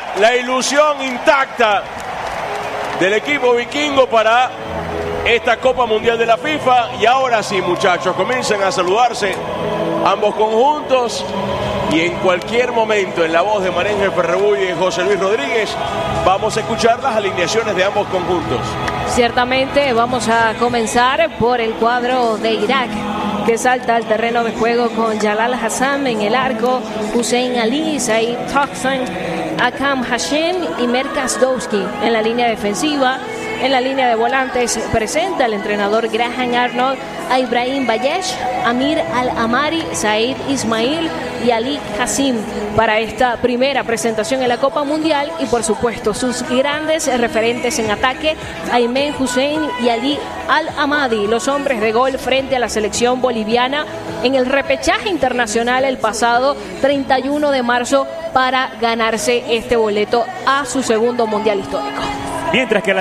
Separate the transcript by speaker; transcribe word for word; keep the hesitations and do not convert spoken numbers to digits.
Speaker 1: la ilusión intacta del equipo vikingo para esta Copa Mundial de la FIFA. Y ahora sí, muchachos, comiencen a saludarse ambos conjuntos. Y en cualquier momento, en la voz de Marenje Ferrebuy y José Luis Rodríguez, vamos a escuchar las alineaciones de ambos conjuntos.
Speaker 2: Ciertamente vamos a comenzar por el cuadro de Irak, que salta al terreno de juego con Jalal Hassan en el arco, Hussein Ali, Said Toxan, Akam Hashem y Merkaz Dowski en la línea defensiva. En la línea de volantes presenta el entrenador Graham Arnold a Ibrahim Bayesh, Amir Al-Amari, Said Ismail y Ali Hassim para esta primera presentación en la Copa Mundial. Y por supuesto sus grandes referentes en ataque, Aymen Hussein y Ali Al-Amadi, los hombres de gol frente a la selección boliviana en el repechaje internacional el pasado treinta y uno de marzo para ganarse este boleto a su segundo mundial histórico.
Speaker 3: Mientras que la